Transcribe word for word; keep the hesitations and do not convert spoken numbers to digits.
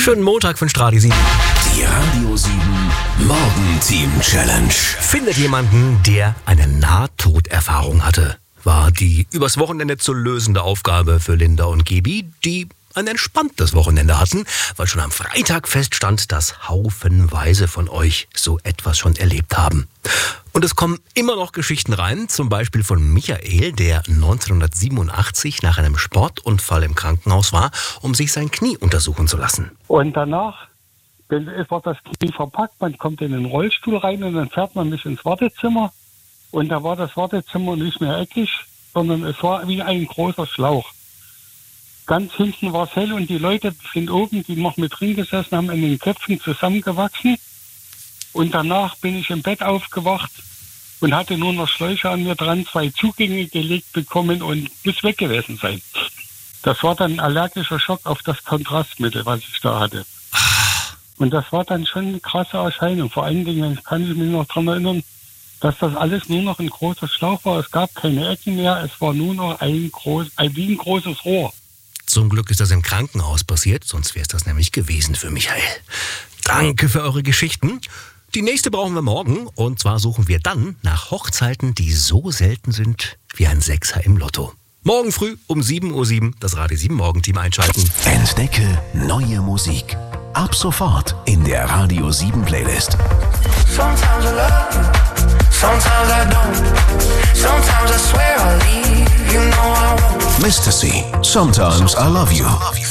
Schönen Montag von Stradi sieben. Die Radio sieben Morgenteam Challenge. Findet jemanden, der eine Nahtoderfahrung hatte. War die übers Wochenende zu lösende Aufgabe für Linda und Gibi, die ein entspanntes Wochenende hatten, weil schon am Freitag feststand, dass haufenweise von euch so etwas schon erlebt haben. Und es kommen immer noch Geschichten rein, zum Beispiel von Michael, der neunzehnhundertsiebenundachtzig nach einem Sportunfall im Krankenhaus war, um sich sein Knie untersuchen zu lassen. Und danach wird das Knie verpackt, man kommt in den Rollstuhl rein und dann fährt man mich ins Wartezimmer. Und da war das Wartezimmer nicht mehr eckig, sondern es war wie ein großer Schlauch. Ganz hinten war es hell und die Leute sind oben, die noch mit drin gesessen haben, in den Köpfen zusammengewachsen. Und danach bin ich im Bett aufgewacht und hatte nur noch Schläuche an mir dran, zwei Zugänge gelegt bekommen und muss weg gewesen sein. Das war dann ein allergischer Schock auf das Kontrastmittel, was ich da hatte. Und das war dann schon eine krasse Erscheinung. Vor allen Dingen kann ich mich noch daran erinnern, dass das alles nur noch ein großer Schlauch war. Es gab keine Ecken mehr, es war nur noch ein, groß, ein wie ein großes Rohr. Zum Glück ist das im Krankenhaus passiert, sonst wäre es das nämlich gewesen für Michael. Danke für eure Geschichten. Die nächste brauchen wir morgen und zwar suchen wir dann nach Hochzeiten, die so selten sind wie ein Sechser im Lotto. Morgen früh um sieben Uhr sieben das Radio sieben Morgenteam einschalten. Entdecke neue Musik. Ab sofort in der Radio sieben Playlist. Sometimes I love you, sometimes I don't. Sometimes I swear I'll leave, you know I won't. Mister C, Sometimes I Love You.